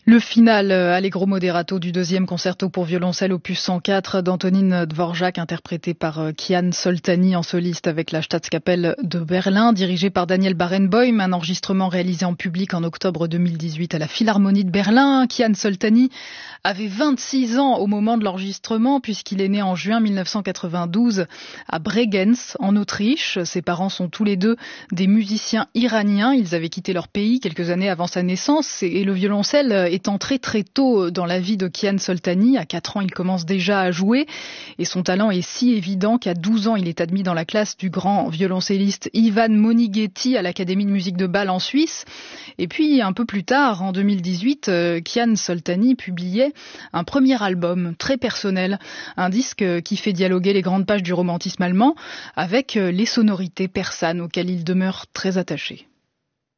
Le final Allegro moderato du deuxième concerto pour violoncelle opus 104 d'Antonín Dvořák, interprété par Kian Soltani en soliste avec la Staatskapelle de Berlin, dirigé par Daniel Barenboim, un enregistrement réalisé en public en octobre 2018 à la Philharmonie de Berlin. Kian Soltani avait 26 ans au moment de l'enregistrement puisqu'il est né en juin 1992 à Bregenz, en Autriche. Ses parents sont tous les deux des musiciens iraniens. Ils avaient quitté leur pays quelques années avant sa naissance et le violoncelle est entré très tôt dans la vie de Kian Soltani. À 4 ans, il commence déjà à jouer et son talent est si évident qu'à 12 ans, il est admis dans la classe du grand violoncelliste Ivan Monighetti à l'Académie de musique de Bâle en Suisse. Et puis, un peu plus tard, en 2018, Kian Soltani publiait un premier album très personnel, un disque qui fait dialoguer les grandes pages du romantisme allemand avec les sonorités persanes auxquelles il demeure très attaché.